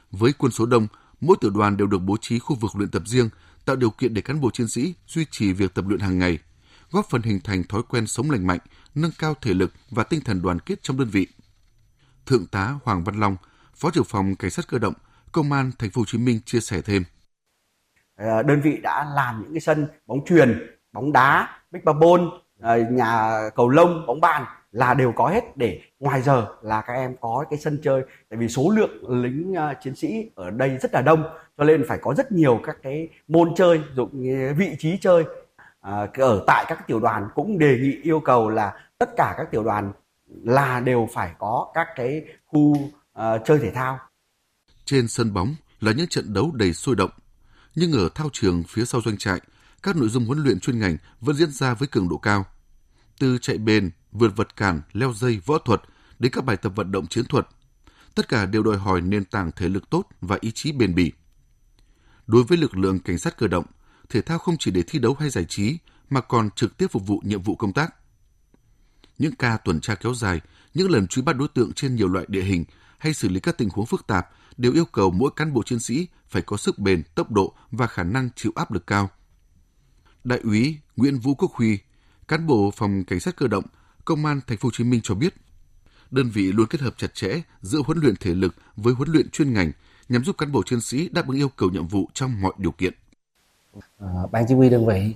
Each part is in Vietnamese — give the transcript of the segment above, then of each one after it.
Với quân số đông, mỗi tiểu đoàn đều được bố trí khu vực luyện tập riêng, tạo điều kiện để cán bộ chiến sĩ duy trì việc tập luyện hàng ngày, góp phần hình thành thói quen sống lành mạnh, nâng cao thể lực và tinh thần đoàn kết trong đơn vị. Thượng tá Hoàng Văn Long, Phó trưởng phòng Cảnh sát cơ động, Công an Thành phố Hồ Chí Minh chia sẻ thêm. Đơn vị đã làm những cái sân bóng chuyền, bóng đá, pickleball, nhà cầu lông, bóng bàn là đều có hết, để ngoài giờ là các em có cái sân chơi. Tại vì số lượng lính chiến sĩ ở đây rất là đông, cho nên phải có rất nhiều các cái môn chơi, dụng vị trí chơi. Ở tại các tiểu đoàn cũng đề nghị yêu cầu là tất cả các tiểu đoàn là đều phải có các cái khu chơi thể thao. Trên sân bóng là những trận đấu đầy sôi động, nhưng ở thao trường phía sau doanh trại, các nội dung huấn luyện chuyên ngành vẫn diễn ra với cường độ cao. Từ chạy bền, vượt vật cản, leo dây, võ thuật đến các bài tập vận động chiến thuật, tất cả đều đòi hỏi nền tảng thể lực tốt và ý chí bền bỉ. Đối với lực lượng cảnh sát cơ động, thể thao không chỉ để thi đấu hay giải trí mà còn trực tiếp phục vụ nhiệm vụ công tác. Những ca tuần tra kéo dài, những lần truy bắt đối tượng trên nhiều loại địa hình hay xử lý các tình huống phức tạp đều yêu cầu mỗi cán bộ chiến sĩ phải có sức bền, tốc độ và khả năng chịu áp lực cao. Đại úy Nguyễn Vũ Quốc Huy, cán bộ phòng Cảnh sát cơ động, Công an Thành phố Hồ Chí Minh cho biết, đơn vị luôn kết hợp chặt chẽ giữa huấn luyện thể lực với huấn luyện chuyên ngành nhằm giúp cán bộ chiến sĩ đáp ứng yêu cầu nhiệm vụ trong mọi điều kiện. Ban chỉ huy đơn vị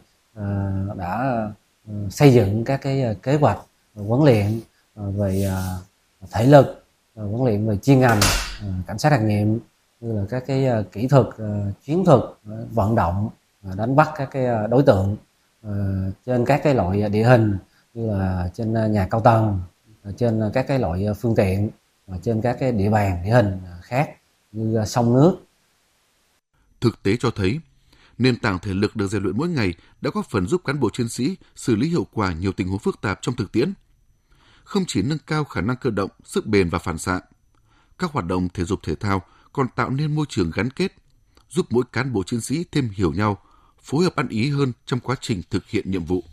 đã xây dựng các cái kế hoạch huấn luyện về thể lực, huấn luyện về chuyên ngành, cảnh sát đặc nhiệm, như là các cái kỹ thuật, chiến thuật, vận động, đánh bắt các cái đối tượng trên các cái loại địa hình, như là trên nhà cao tầng, trên các cái loại phương tiện, trên các cái địa bàn địa hình khác như sông nước. Thực tế cho thấy, nền tảng thể lực được rèn luyện mỗi ngày đã góp phần giúp cán bộ chiến sĩ xử lý hiệu quả nhiều tình huống phức tạp trong thực tiễn. Không chỉ nâng cao khả năng cơ động, sức bền và phản xạ, các hoạt động thể dục thể thao còn tạo nên môi trường gắn kết, giúp mỗi cán bộ chiến sĩ thêm hiểu nhau, phối hợp ăn ý hơn trong quá trình thực hiện nhiệm vụ.